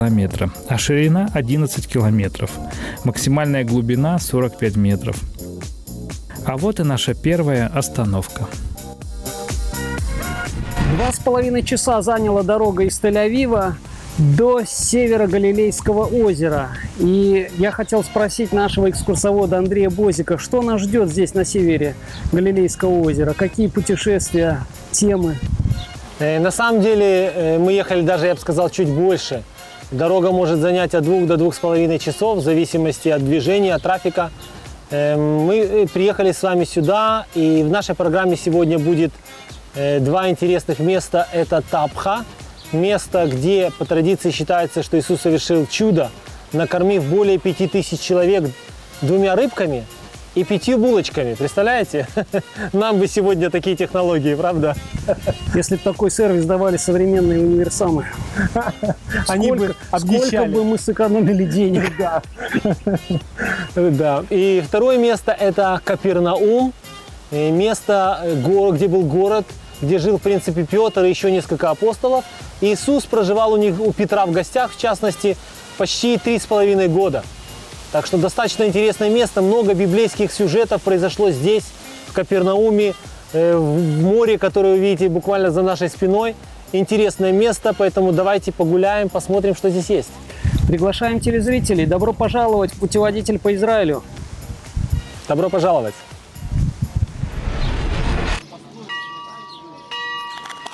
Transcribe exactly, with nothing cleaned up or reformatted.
километра, а ширина одиннадцать километров. Максимальная глубина сорок пять метров. А вот и наша первая остановка. Два с половиной часа заняла дорога из Тель-Авива до Северо-Галилейского озера. И я хотел спросить нашего экскурсовода Андрея Бозика, что нас ждет здесь на севере Галилейского озера? Какие путешествия, темы? На самом деле мы ехали даже, я бы сказал, чуть больше. Дорога может занять от двух до двух с половиной часов в зависимости от движения, от трафика. Мы приехали с вами сюда, и в нашей программе сегодня будет два интересных места. Это Тапха, место, где по традиции считается, что Иисус совершил чудо, накормив более пяти тысяч человек двумя рыбками и пятью булочками. Представляете? Нам бы сегодня такие технологии, правда? Если бы такой сервис давали современные универсамы, Они сколько, бы сколько обнищали. бы мы сэкономили денег. Да. Да. И второе место – это Капернаум, место, где был город, где жил, в принципе, Петр и еще несколько апостолов. Иисус проживал у них, у Петра в гостях, в частности, почти три с половиной года. Так что достаточно интересное место, много библейских сюжетов произошло здесь, в Капернауме, в море, которое вы видите буквально за нашей спиной. Интересное место, поэтому давайте погуляем, посмотрим, что здесь есть. Приглашаем телезрителей. Добро пожаловать в путеводитель по Израилю. Добро пожаловать!